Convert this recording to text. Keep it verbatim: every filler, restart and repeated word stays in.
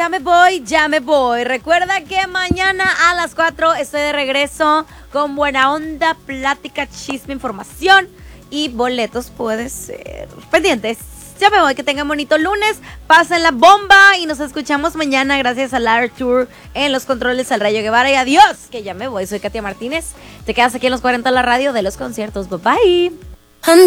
ya me voy, ya me voy. Recuerda que mañana a las cuatro estoy de regreso con buena onda, plática, chisme, información y boletos puede ser. Pendientes. Ya me voy, que tengan bonito lunes, pasen la bomba y nos escuchamos mañana gracias a Artur en los controles al Rayo Guevara y adiós, que ya me voy, soy Katia Martínez, te quedas aquí en los cuarenta de la radio de los conciertos, bye bye.